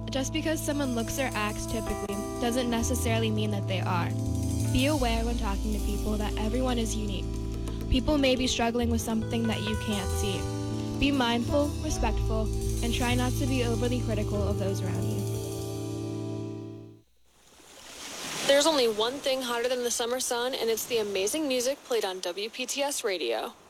Just because someone looks or acts typically doesn't necessarily mean that they are. Be aware when talking to people that everyone is unique. People may be struggling with something that you can't see. Be mindful, respectful, and try not to be overly critical of those around you. There's only one thing hotter than the summer sun, and it's the amazing music played on WPTS Radio.